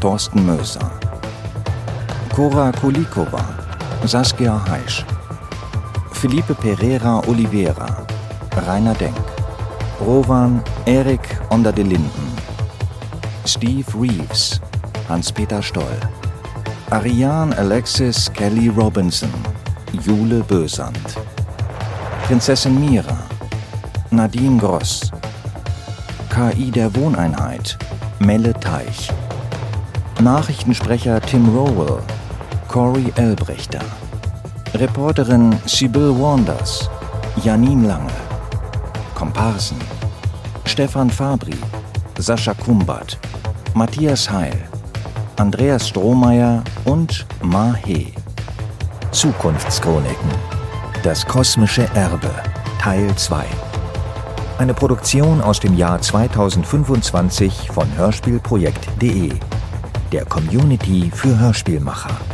Thorsten Möser. Cora Kulikova, Saskia Heisch. Felipe Pereira Oliveira, Rainer Denk. Rowan Erik Onder de Linden. Steve Reeves, Hans-Peter Stoll. Ariane Alexis Kelly Robinson, Jule Bösand. Prinzessin Mira, Nadine Gross. KI der Wohneinheit, Melle Teich. Nachrichtensprecher Tim Rowell, Corey Elbrechter. Reporterin Sibyl Wanders, Janine Lange. Komparsen: Stefan Fabri, Sascha Kumbat, Matthias Heil, Andreas Strohmeier und Ma He. Zukunftschroniken: Das kosmische Erbe, Teil 2. Eine Produktion aus dem Jahr 2025 von Hörspielprojekt.de, der Community für Hörspielmacher.